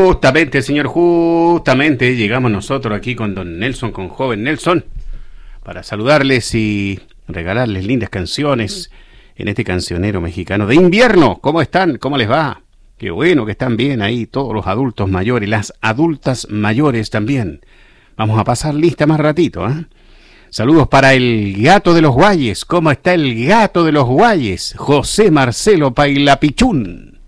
Justamente, señor, justamente llegamos nosotros aquí con don Nelson, con joven Nelson, para saludarles y regalarles lindas canciones en este cancionero mexicano de invierno. ¿Cómo están? ¿Cómo les va? Qué bueno que están bien ahí todos los adultos mayores, las adultas mayores también. Vamos a pasar lista más ratito, ¿eh? Saludos para el gato de los Guayes. ¿Cómo está el gato de los Guayes? José Marcelo Pailapichún.